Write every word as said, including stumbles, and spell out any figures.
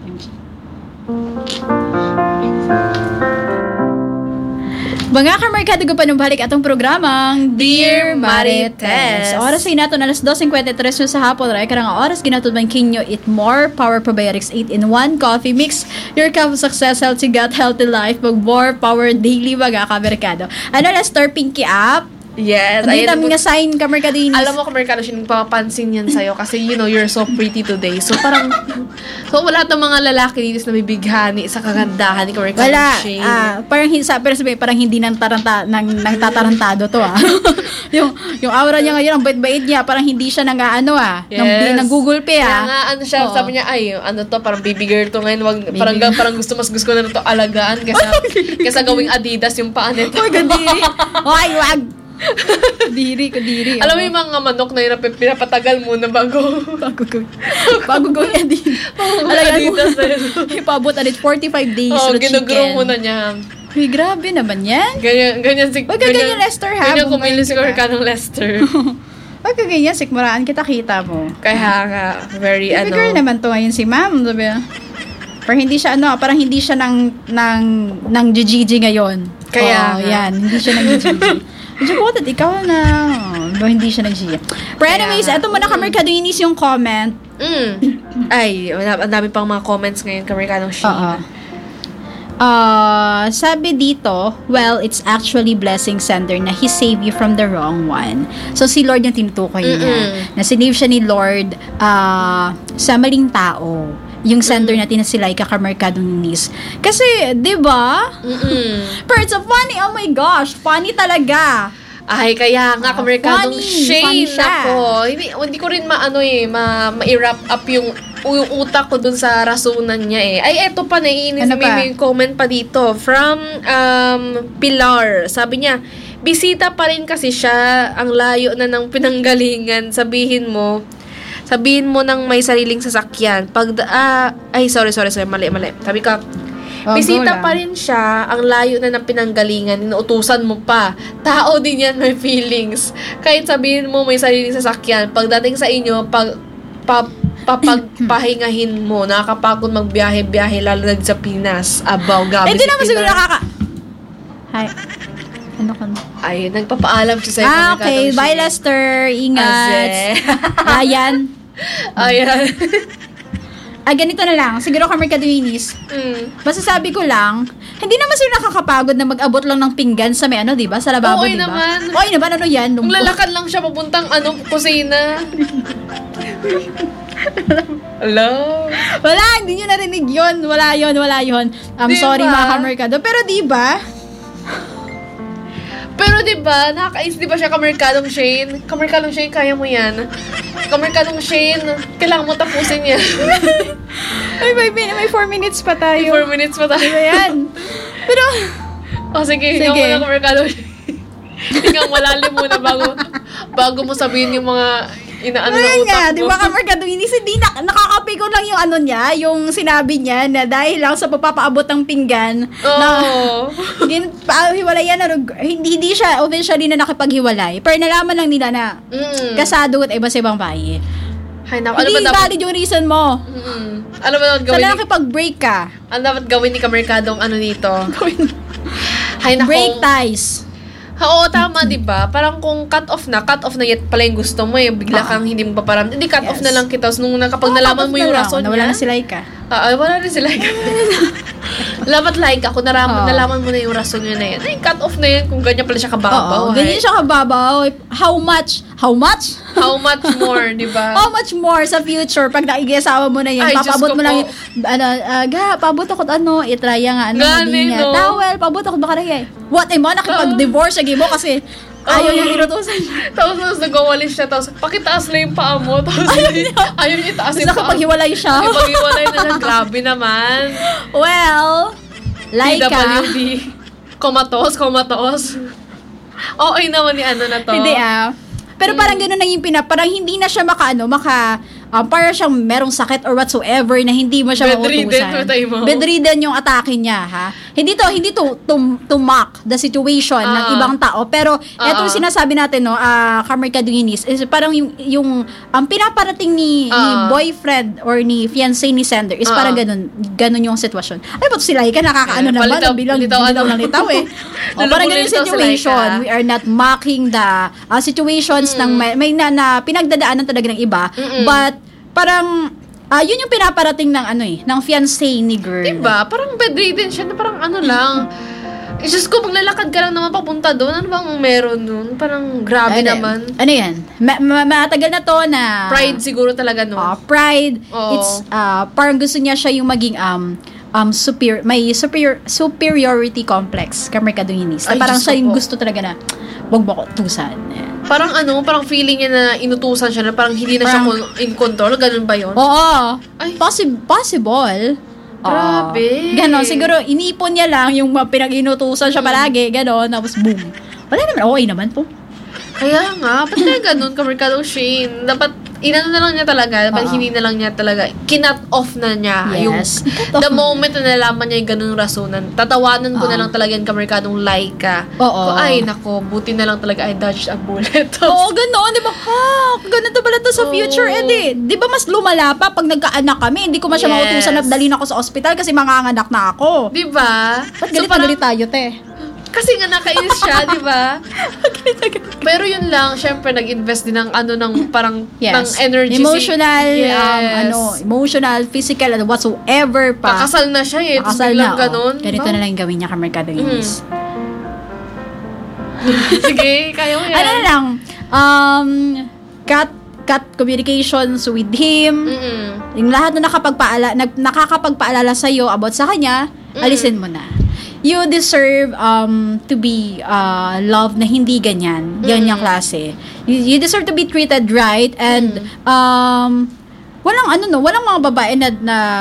Mga kamerkado ko panumbalik atong programang Dear Marites. Oras ay nato na alas dos fifty-three sa hapon. Ray karang oras ginatod man kinyo Eat More Power Probiotics eight in one Coffee Mix your cup of success, healthy gut, healthy life. Mag more power daily mga kamerkado. Ano Lester Pinky Up? Yes. Ano yung dami nga sign, kamerkadinis? Alam mo, kamerkado, siya nagpapansin yan sa'yo kasi, you know, you're so pretty today. So, parang, so, wala itong mga lalaki dito na bibighani sa kagandahan ni kamerkado. Wala. Ah, parang, sa, pero sabi, parang hindi nang, taranta, nang, nang tatarantado to, ah. yung, yung aura niya ngayon, ang bait-bait niya, parang hindi siya nang, ano, ah. Yes. Nang, nang Google Pay, ah. Kaya nga, ano siya, Oo. sabi niya, ay, ano to, parang baby girl to ngayon. Wag, Baby parang, girl. parang gusto, mas gusto na to alagaan kesa, kesa gawing Adidas yung paa nito. Uy, kadiri. Uy, wag. Kadiri, kadiri. Alam mo yung mga manok na yun na pinapatagal muna bago. Bago gawin. Bago gawin din. Adidas na yun. Ipabot alit forty-five days Oo, na chicken. ginugrow muna niya. Uy, grabe naman yan. Ganyan, ganyan si... Wag ka ganyan, Lester, ha? Ganyan kumili si Bumalik ka. Kamerkadong Lester. Wag ka ganyan, sikmuraan kita-kita mo. Kaya nga, very Baby ano... girl naman to ngayon si ma'am, sabi. Pero hindi siya ano, parang hindi siya ng ng ng G G ngayon. Kaya Oo, nga. yan, hindi siya ng G G. Medyo butot, ikaw na. Oh, hindi siya nag-G G. Pero anyways, Kaya nga. eto muna kamerkadinis yung comment. Mm. Ay, wala- ang dami pang mga comments ngayon, Kamerkadong Oo. Sheena. Uh, sabi dito, well, it's actually blessing sender na he saved you from the wrong one. So, si Lord yung tinutukoy niya. Mm-mm. Na sinave siya ni Lord uh, sa maling tao. Yung sender natin na si Laika Kamerkadong Nis. Kasi, di ba? Mm-mm. Pero it's so funny. Oh my gosh. Funny talaga. Ay, kaya nga, Ah, Kamerkadong funny. Funny Shane siya. ako. Hindi, hindi ko rin maano eh, ma, ma-wrap up yung, yung utak ko dun sa rasunan niya eh. Ay, eto pa, naiinis. Ano may, pa? may comment pa dito. From um, Pilar. Sabi niya, bisita pa rin kasi siya. Ang layo na ng pinanggalingan. Sabihin mo, sabihin mo nang may sariling sasakyan. Pag, ah, ay, sorry, sorry, sorry. Mali, mali. Sabi ka, Oh, go bisita lang. pa rin siya, ang layo na ng pinanggalingan, inuutusan mo pa. Tao din yan, may feelings. Kahit sabihin mo may sariling sasakyan, pagdating sa inyo, pag, pa, papagpahingahin mo, nakakapagod magbiyahe-biyahe, lalo na sa Pinas. Abaw, gabi Hindi si naman Pinar. siguro nakaka... Hi. Ano ka na? Ay, nagpapaalam siya sa'yo. Ah, Kamerkadong okay. Bye, Shane. Lester. Ingat. Aze. Ayan. Ayan. Ah, ganito na lang. Siguro Kamerkadinis. mm. Masasabi ko lang, hindi naman sila nakakapagod na mag-abot lang ng pinggan sa may ano, di ba? Sa lababo, Oo, di ba? naman. Oo, naman. Ano yan? Kung lalakad lang siya papuntang ano, kusina. Hello? Wala, hindi nyo narinig yun. Wala yun, wala yun. I'm Di sorry, ba? mga Kamerkado. Pero di ba? Pero 'di ba, nakakais 'di ba siya Kamerkadong Shane? Kamerkadong Shane, kaya mo 'yan. Kamerkadong Shane, kailangan mo tapusin 'yan. Ay, may, may four minutes pa tayo. four minutes pa tayo. Ayan. Pero, O sige, Sige. ikaw muna Kamerkadong Shane. Ikaw malalim muna bago bago mo sabihin yung mga inaano na ayun nga, utak di mo. ba Kamerkadinis, hindi na, nakakapikon lang yung ano niya, yung sinabi niya na dahil lang sa papapaabot ng pinggan, na, Oo. gin, pa, hiwalayan na, hindi, hindi siya officially na nakipaghiwalay. Pero nalaman lang nila na Mm. kasado at iba sa ibang bahay. Ay, naku, ano ba Hindi dapat? valid yung reason mo. Mm. Ano ba dapat Sana gawin? Ni, nakipag-break ka. ano dapat gawin ni Kamerkadong ano dito? Ay, naku. Break ties. Ha, oo, tama, di ba? Parang kung cut off na, cut off na yet pala yung gusto mo, eh, bigla kang hindi mo paparam. Hindi, cut off Yes. na lang kita. So, nung kapag Oo, nalaman tapos mo yung na lang, rason nawala niya, na si Laika. ah, ah, wala rin sila. Dapat like ako, naraman, Oo. nalaman mo na yung rason niya na yan. Ay, cut off na yan kung ganyan pala siya kababaw. Oo, ganyan siya kababaw. How much? How much? How much more, di ba? How much more sa future pag naigisawa mo na yan? Ay, Diyos Papabot ko mo lang po. yung, ano, uh, ga, pabot ako ano, itraya nga, ano, Gani, hindi niya. no? Towel, pabot ako baka rin. What, eh mo, nakipag-divorce lagi mo kasi ayaw Oo. niyang inutusan. Tapos, tapos nagwawalis siya, tapos pakitaas na yung paa mo, tapos ayaw niya itaas Tapos yung paa mo. nakapaghiwalay siya. Nakapaghiwalay na lang, grabe naman. Well, P Laika. W D. Komatos, komatos. Okay naman ni ano na to. Hindi ah. Pero parang gano'n na yung pina, parang hindi na siya maka, ano, maka, um, para siyang merong sakit or whatsoever na hindi mo siya Bedridden, mautusan. patay mo. Bedridden yung atake niya, ha? Hindi to, hindi to, to, to mock the situation uh, ng ibang tao. Pero, uh, eto yung sinasabi natin, no, uh, Carmer Caduinis, is parang yung, yung um, pinaparating ni, uh, ni boyfriend or ni fiancé ni Sender is uh, parang ganun, ganun yung sitwasyon. Ay, ba't sila, ika nakakaano naman, palitaw, bilang palitaw, bilitaw ng litaw eh. O, parang ganun yung situation. We are not mocking the uh, situations mm. ng may, may na, na pinagdadaanan talaga ng iba. Mm-mm. But, parang, ah, uh, yun yung pinaparating ng ano eh, ng fiancé ni girl. Diba? Parang bedridden siya na parang ano lang. Eh, Diyos ko, maglalakad ka lang naman papunta doon. Ano bang meron nun? Parang grabe ano, naman. Ano yan? Ma- ma- matagal na to na... Pride siguro talaga nun. Uh, pride. Oo. It's, uh, parang gusto niya siya yung maging, um, um, superior, may superior, superiority complex, Carmer Caduinis. Na parang siya yung gusto talaga na, wag mo ko tusan. Parang ano, parang feeling niya na inutusan siya na parang hindi na parang, siya in control. Ganun ba yun? Oo. Ay. Possi- possible. Grabe. Uh, ganon. Siguro, inipon niya lang yung pinag-inutusan siya palagi. Ganon. Tapos, boom. Wala naman. Okay naman po. Kaya nga. Ba't kaya ganon, Kamerkado Shane? Dapat, inano na lang niya talaga. Dapat uh-huh. hindi na lang niya talaga. Kinat off na niya. Yes. Yung, the moment na nalaman niya yung ganung rasunan, tatawanan ko uh-huh. na lang talaga yung Kamerkadong Laika. Oo. Ay, nako. Buti na lang talaga I dodged a bullet. Oo, ganon. Di ba? Ha? Ganito pala to sa future, oh. eh. Di ba mas lumala pa pag nagkaanak kami? Hindi ko masya yes. mautusan at dalhin ako sa ospital kasi manganganak na ako. Di ba? Ba't galit so, parang, galit tayo, te? Kasi nga nakainis siya, di ba? Pero yun lang, syempre nag-invest din ng ano ng parang yes. ng energy, emotional, yes. um, ano, emotional, physical, and whatsoever pa. Pakasal na siya eh. Pakasal na, ganun. Oh. Ganito ba? Na lang yung gawin niya, Carmer Caduinis. Mm. Sige, kaya mo yan. Ano lang, um, cut cut communications with him. Mm-mm. Yung lahat na nakapagpaala, nag, nakakapagpaalala sa'yo about sa kanya, mm. alisin mo na. You deserve um to be uh loved na hindi ganyan. Mm. Yan yung klase. You, you deserve to be treated right and mm. um walang ano no, walang mga babae na, na